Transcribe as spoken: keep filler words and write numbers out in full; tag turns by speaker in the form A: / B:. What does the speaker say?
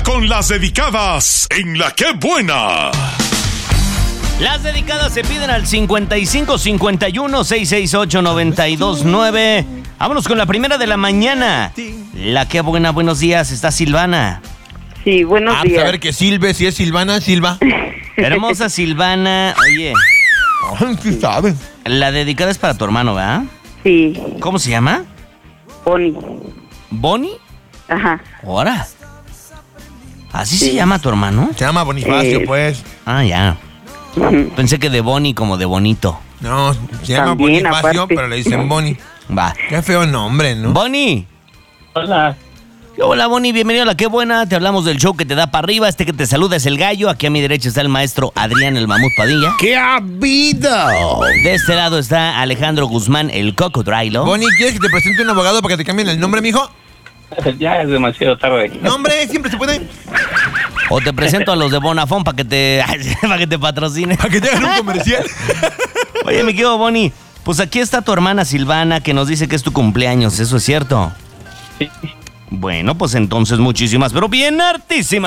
A: con las dedicadas en La Qué Buena.
B: Las dedicadas se piden al cincuenta y cinco cincuenta y uno seiscientos sesenta y ocho noventa y dos nueve. Vámonos con la primera de la mañana. La Qué Buena, buenos días. Está Silvana.
C: Sí, buenos
D: Ah,
C: días.
D: pues a ver que Silve, si es Silvana, Silva.
B: Hermosa Silvana. Oye,
D: Ay, sí sabe.
B: la dedicada es para tu hermano, ¿verdad?
C: Sí,
B: ¿Cómo se llama?
C: Bonnie.
B: ¿Bonnie?
C: Ajá.
B: ¿Ahora? ¿Así se llama tu hermano?
D: Se llama Bonifacio,
C: Eh.
D: pues.
B: Ah, ya. Pensé que de Bonnie como de bonito.
D: No, se llama
C: También,
D: Bonifacio,
C: aparte.
D: pero le dicen Boni.
B: Va.
D: Qué feo nombre, ¿no?
B: Bonnie.
E: Hola.
B: Hola, Bonnie, bienvenido a La Qué Buena. Te hablamos del show que te da para arriba. Este que te saluda es el gallo. Aquí a mi derecha está el maestro Adrián el Mamut Padilla.
A: ¡Qué ha habido!
B: De este lado está Alejandro Guzmán, el Cocodrilo.
D: Boni, ¿quieres que te presente un abogado para que te cambien el nombre, mijo?
E: Ya es demasiado tarde.
D: Nombre, siempre se puede.
B: O te presento a los de Bonafón para que te para que te patrocine.
D: Para que te hagan un comercial.
B: Oye, mi querido Bonnie, pues aquí está tu hermana Silvana que nos dice que es tu cumpleaños. ¿Eso es cierto?
E: Sí.
B: Bueno, pues entonces muchísimas, pero bien hartísimas